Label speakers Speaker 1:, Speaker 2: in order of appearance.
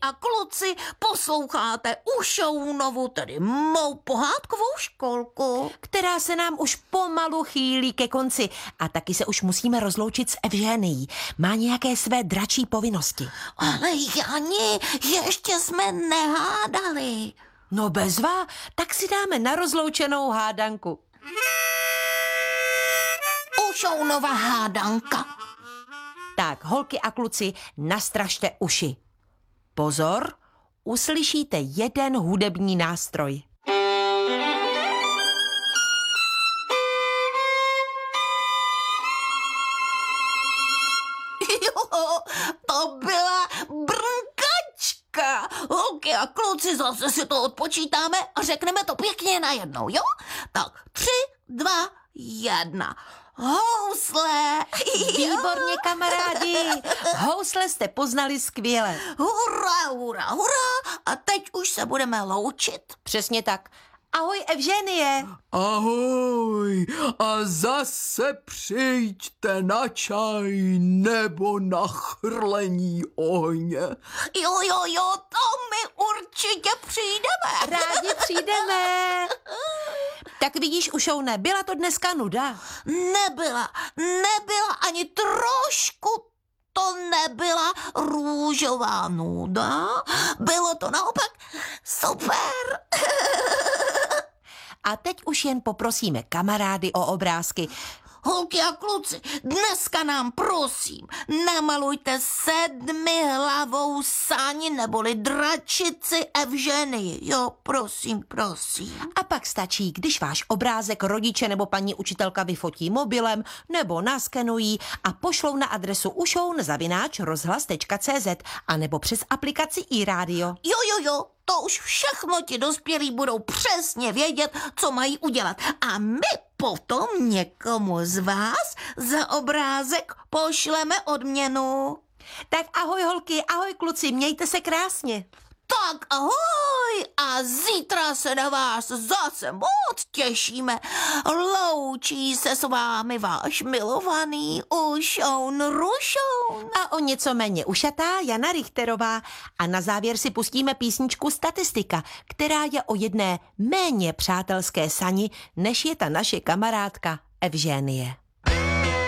Speaker 1: a kluci, posloucháte Ušounovu, tedy mou pohádkovou školku,
Speaker 2: která se nám už pomalu chýlí ke konci a taky se už musíme rozloučit s Evženií. Má nějaké své dračí povinnosti.
Speaker 1: Ale Jani, ještě jsme nehádali.
Speaker 2: No bezva, tak si dáme na rozloučenou hádanku.
Speaker 1: Ušounova hádanka.
Speaker 2: Tak, holky a kluci, nastražte uši. Pozor, uslyšíte jeden hudební nástroj.
Speaker 1: Jo, to byla brnkačka. Holky a kluci, zase si to odpočítáme a řekneme to pěkně najednou, jo? Tak 3, 2, 1. Housle.
Speaker 2: Výborně, kamarádi. Housle jste poznali skvěle.
Speaker 1: Hurá, hurá, hurá. A teď už se budeme loučit.
Speaker 2: Přesně tak. Ahoj, Evženie.
Speaker 3: Ahoj, a zase přijďte na čaj nebo na chrlení ohně.
Speaker 1: Jo, to my určitě přijdeme.
Speaker 2: Rádi přijdeme. Tak vidíš, Ušoune, byla to dneska nuda.
Speaker 1: Nebyla ani trošku. To nebyla růžová nuda. Bylo to naopak super.
Speaker 2: A teď už jen poprosíme kamarády o obrázky.
Speaker 1: Holky a kluci, dneska nám prosím namalujte 7hlavou saň neboli dračici Evženii. Jo, prosím.
Speaker 2: A pak stačí, když váš obrázek rodiče nebo paní učitelka vyfotí mobilem nebo naskenují a pošlou na adresu ušoun@rozhlas.cz a nebo přes aplikaci iRádio.
Speaker 1: Jo, to už všechno ti dospělí budou přesně vědět, co mají udělat. A my potom někomu z vás za obrázek pošleme odměnu.
Speaker 2: Tak ahoj holky, ahoj kluci, mějte se krásně.
Speaker 1: Tak ahoj a zítra se na vás zase moc těšíme. Loučí se s vámi váš milovaný Ušoun Rušoun.
Speaker 2: A o něco méně ušatá Jana Richterová. A na závěr si pustíme písničku Statistika, která je o jedné méně přátelské sani, než je ta naše kamarádka Evženie.